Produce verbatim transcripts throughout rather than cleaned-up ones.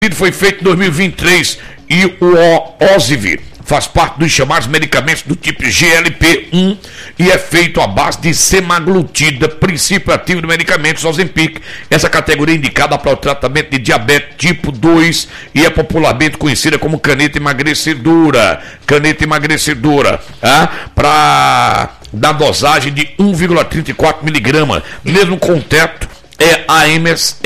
Foi feito em dois mil e vinte e três e o Ozivir faz parte dos chamados medicamentos do tipo G L P um e é feito à base de semaglutida, princípio ativo de medicamentos Ozempic. Essa categoria é indicada para o tratamento de diabetes tipo dois e é popularmente conhecida como caneta emagrecedora. Caneta emagrecedora, tá? Para dar dosagem de um vírgula trinta e quatro miligramas, mesmo com teto. É a M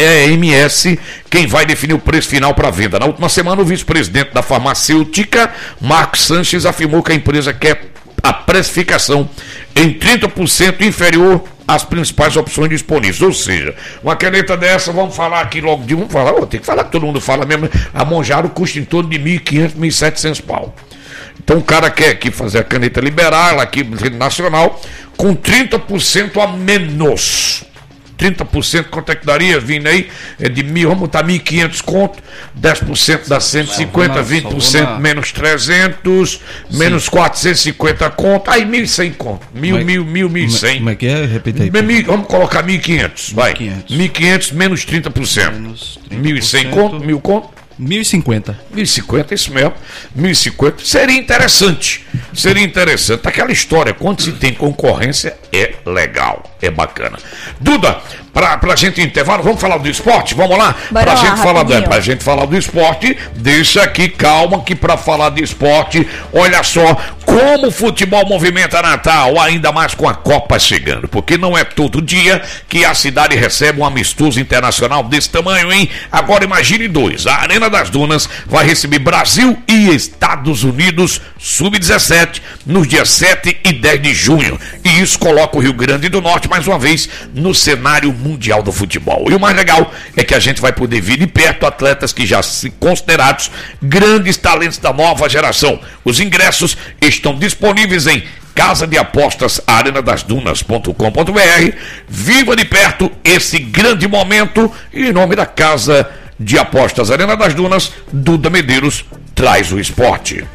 S quem vai definir o preço final para venda. Na última semana, o vice-presidente da farmacêutica, Marcos Sanches, afirmou que a empresa quer a precificação em trinta por cento inferior às principais opções disponíveis. Ou seja, uma caneta dessa, vamos falar aqui logo de um, vamos falar, oh, tem que falar que todo mundo fala mesmo, a Monjaro custa em torno de mil e quinhentos, mil e setecentos pau. Então o cara quer aqui fazer a caneta liberal, aqui nacional, com trinta por cento a menos. trinta por cento, quanto é que daria, vindo aí? É de mil, vamos botar mil e quinhentos conto, dez por cento dá cento e cinquenta, vinte por cento menos trezentos, sim, menos quatrocentos e cinquenta conto, aí mil e cem conto, mil, mil, mil, mil e cem. Como é que é? Repita aí. Mil, vamos colocar mil e quinhentos, vai. mil e quinhentos menos trinta por cento. mil e cem conto, mil conto. mil e cinquenta. mil e cinquenta, isso mesmo. mil e cinquenta. Seria interessante. Seria interessante. Aquela história, quando se tem concorrência, é legal. É bacana. Duda, pra, pra gente intervalo, vamos falar do esporte? Vamos lá? Bora pra, lá, gente falar, rapidinho. pra gente falar do esporte, deixa aqui, calma, que pra falar de esporte, olha só como o futebol movimenta Natal, ainda mais com a Copa chegando, porque não é todo dia que a cidade recebe um amistoso internacional desse tamanho, hein? Agora imagine dois. A Arena das Dunas vai receber Brasil e Estados Unidos sub dezessete nos dias sete e dez de junho. E isso coloca o Rio Grande do Norte, mais uma vez, no cenário mundial do futebol. E o mais legal é que a gente vai poder ver de perto atletas que já se considerados grandes talentos da nova geração. Os ingressos estão disponíveis em casa de apostas arena das dunas ponto com ponto br. Viva de perto esse grande momento e em nome da Casa de Apostas Arena das Dunas, Duda Medeiros traz o esporte.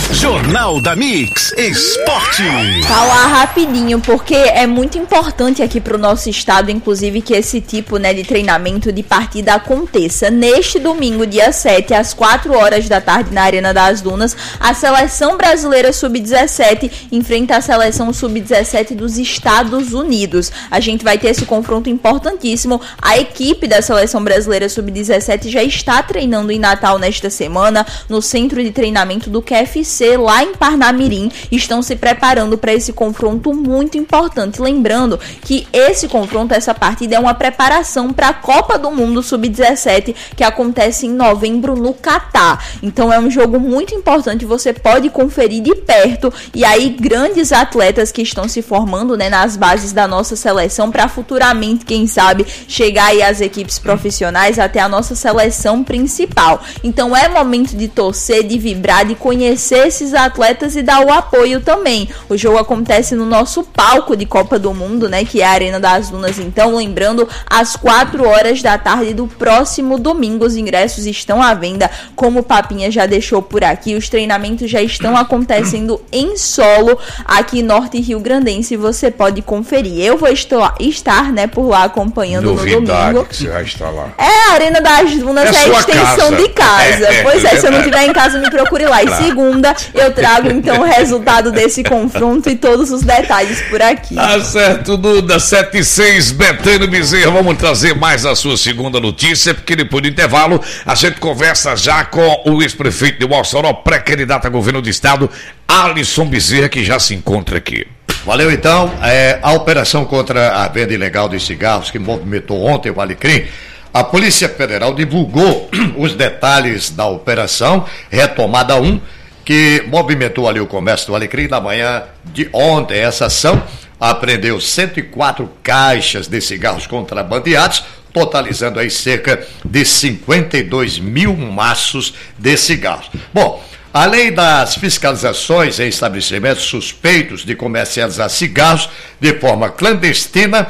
Jornal da Mix Esporte. Falar rapidinho, porque é muito importante aqui para o nosso estado, inclusive, que esse tipo, né, de treinamento de partida aconteça. Neste domingo, dia sete, às quatro horas da tarde, na Arena das Dunas, a seleção brasileira sub dezessete enfrenta a seleção sub dezessete dos Estados Unidos. A gente vai ter esse confronto importantíssimo. A equipe da seleção brasileira sub dezessete já está treinando em Natal nesta semana, no centro de treinamento do Q F C, lá em Parnamirim. Estão se preparando para esse confronto muito importante. Lembrando que esse confronto, essa partida, é uma preparação para a Copa do Mundo sub dezessete, que acontece em novembro no Catar. Então é um jogo muito importante, você pode conferir de perto. E aí, grandes atletas que estão se formando, né, nas bases da nossa seleção, para futuramente, quem sabe, chegar aí às equipes profissionais, até a nossa seleção principal. Então é momento de torcer, de vibrar, de conhecer esses atletas e dar o apoio também. O jogo acontece no nosso palco de Copa do Mundo, né, que é a Arena das Dunas. Então, lembrando, às quatro horas da tarde do próximo domingo, os ingressos estão à venda, como o Papinha já deixou por aqui. Os treinamentos já estão acontecendo em solo aqui Norte Rio Grandense, e você pode conferir. Eu vou estar, estar né, por lá acompanhando Novidade no domingo. Que você vai estar lá. É, a Arena das Dunas é, é a extensão casa. de casa. É, é, pois é, é, se eu não estiver em casa, me procure lá. E segunda, eu trago então o resultado desse confronto e todos os detalhes por aqui. Tá certo, Duda, sete e seis, Betânia Bezerra. Vamos trazer mais a sua segunda notícia, porque depois do intervalo a gente conversa já com o ex-prefeito de Mossoró, pré-candidato a governo do estado, Alisson Bezerra, que já se encontra aqui. Valeu, então. É, a operação contra a venda ilegal de cigarros que movimentou ontem o Alecrim, a Polícia Federal divulgou os detalhes da operação Retomada um, que movimentou ali o comércio do Alecrim na manhã de ontem. Essa ação apreendeu cento e quatro caixas de cigarros contrabandeados, totalizando aí cerca de cinquenta e dois mil maços de cigarros. Bom, além das fiscalizações em estabelecimentos suspeitos de comercializar cigarros de forma clandestina,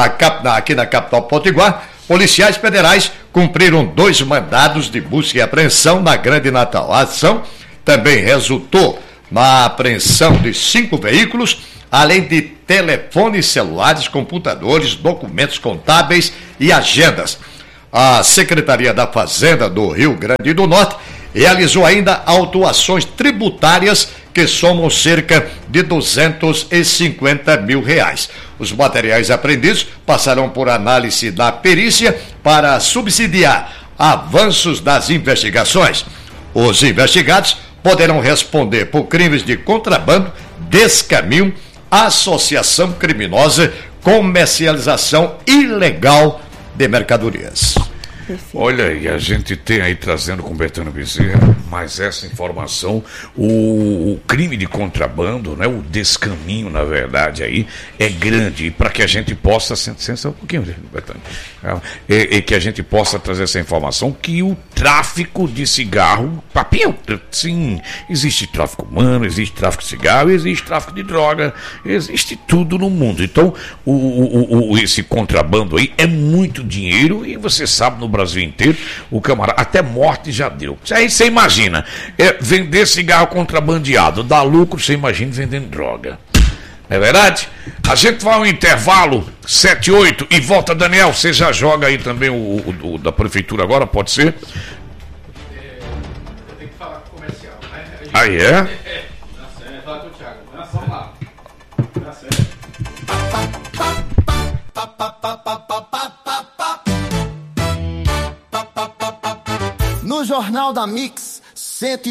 aqui na capital potiguar, policiais federais cumpriram dois mandados de busca e apreensão na Grande Natal. A ação também resultou na apreensão de cinco veículos, além de telefones celulares, computadores, documentos contábeis e agendas. A Secretaria da Fazenda do Rio Grande do Norte realizou ainda autuações tributárias que somam cerca de duzentos e cinquenta mil reais. Os materiais apreendidos passarão por análise da perícia para subsidiar avanços das investigações. Os investigados poderão responder por crimes de contrabando, descaminho, associação criminosa, comercialização ilegal de mercadorias. Perfeito. Olha aí, a gente tem aí trazendo com Betânia Bezerra mais essa informação, o, o crime de contrabando, né, o descaminho, na verdade, aí é grande, e para que a gente possa, senta um pouquinho, Betânia, é, é que a gente possa trazer essa informação, que o tráfico de cigarro, papinho, sim, existe tráfico humano, existe tráfico de cigarro, existe tráfico de droga, existe tudo no mundo. Então, o, o, o, esse contrabando aí é muito dinheiro, e você sabe, no Brasil inteiro, o camarada, até morte já deu. Aí você imagina, é, vender cigarro contrabandeado, dá lucro, você imagina vendendo droga. Não é verdade? A gente vai ao intervalo, sete, oito, e volta, Daniel, você já joga aí também o, o, o da prefeitura agora, pode ser? É, eu tenho que falar com o comercial, né? Gente... Aí é? É, tá certo, fala com o Thiago. Vamos lá. Tá certo. No Jornal da Mix, cento e